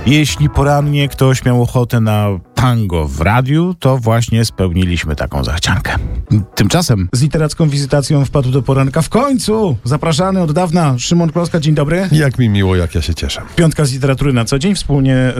Jeśli porannie ktoś miał ochotę na tango w radiu, to właśnie spełniliśmy taką zachciankę. Tymczasem z literacką wizytacją wpadł do poranka w końcu zapraszany od dawna Szymon Kloska. Dzień dobry. Jak mi miło, jak ja się cieszę. Piątka z literatury na co dzień wspólnie